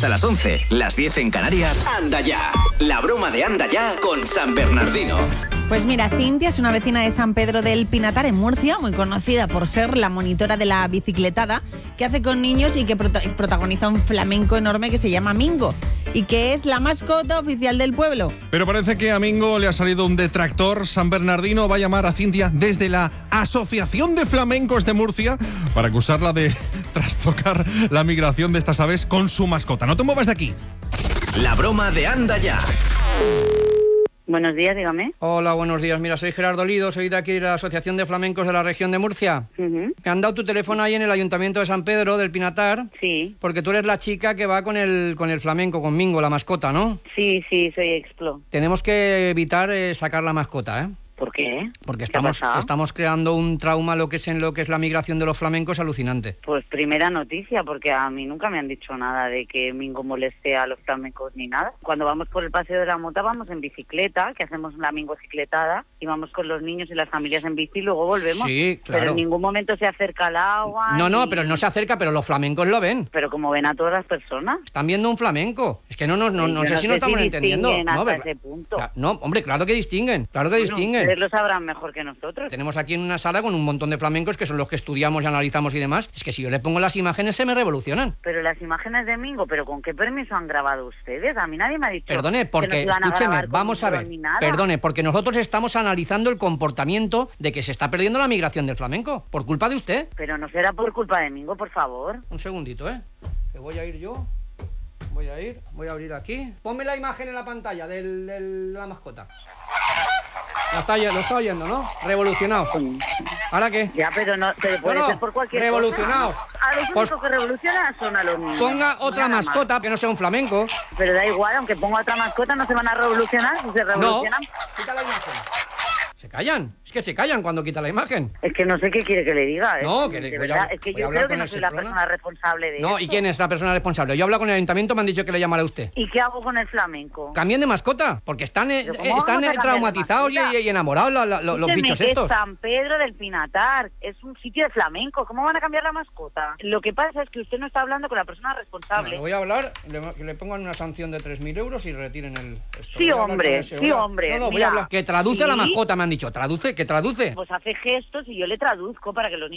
hasta las 11, las 10 en Canarias. Anda Ya, la broma de Anda Ya con San Bernardino. Pues mira, Cintia es una vecina de San Pedro del Pinatar, en Murcia, muy conocida por ser la monitora de la bicicletada que hace con niños y que protagoniza un flamenco enorme que se llama Mingo y que es la mascota oficial del pueblo. Pero parece que a Mingo le ha salido un detractor. San Bernardino va a llamar a Cintia desde la Asociación de Flamencos de Murcia para acusarla de trastocar la migración de estas aves con su mascota. No te muevas de aquí. La broma de Anda Ya. Buenos días, dígame. Hola, buenos días. Mira, soy Gerardo Lido, soy de aquí de la Asociación de Flamencos de la región de Murcia. Uh-huh. Me han dado tu teléfono ahí en el Ayuntamiento de San Pedro del Pinatar. Sí. Porque tú eres la chica que va con el flamenco, con Mingo, la mascota, ¿no? Sí, soy Explo. Tenemos que evitar sacar la mascota, ¿eh? ¿Por qué? Porque ¿Qué ha pasado? estamos creando un trauma en lo que es la migración de los flamencos alucinante. Pues primera noticia, porque a mí nunca me han dicho nada de que Mingo moleste a los flamencos ni nada. Cuando vamos por el Paseo de la Mota vamos en bicicleta, que hacemos la Mingo cicletada, y vamos con los niños y las familias en bici y luego volvemos. Sí, claro. Pero en ningún momento se acerca al agua. No, pero no se acerca, pero los flamencos lo ven. Pero como ven a todas las personas. Están viendo un flamenco. Es que no Yo sé si nos estamos entendiendo. Hasta ese punto. No, hombre, claro que distinguen, distinguen. Ustedes lo sabrán mejor que nosotros. Tenemos aquí en una sala con un montón de flamencos que son los que estudiamos y analizamos y demás. Es que si yo les pongo las imágenes se me revolucionan. Pero las imágenes de Mingo, ¿pero con qué permiso han grabado ustedes? A mí nadie me ha dicho. Perdone, porque, escúcheme, vamos a ver. Perdone, porque nosotros estamos analizando el comportamiento de que se está perdiendo la migración del flamenco. Por culpa de usted. Pero no será por culpa de Mingo, por favor. Un segundito, que voy a ir yo. Voy a abrir aquí. Ponme la imagen en la pantalla de la mascota. Lo está oyendo, ¿no? Revolucionados. ¿Ahora qué? Ya, pero puede ser por cualquier revolucionados. cosa. A los únicos que revolucionan son a los niños. Ponga otra mascota que no sea un flamenco. Pero da igual, aunque ponga otra mascota no se van a revolucionar. Si se revolucionan... No, quita la imagen. Se callan. Es que se callan cuando quita la imagen. Es que no sé qué quiere que le diga, ¿eh? No, es que yo creo que no soy la persona responsable de eso. No, ¿y quién es la persona responsable? Yo he hablado con el ayuntamiento, me han dicho que le llamara a usted. ¿Y qué hago con el flamenco? Cambien de mascota, porque están traumatizados y enamorados los bichos estos. Es San Pedro del Pinatar, es un sitio de flamenco, ¿cómo van a cambiar la mascota? Lo que pasa es que usted no está hablando con la persona responsable. Bueno, voy a hablar, que le pongan una sanción de 3.000 euros y retiren el... Sí, hombre. No, voy a hablar. Que traduce la mascota, me han dicho. Que traduce. Pues hace gestos y yo le traduzco para que los niños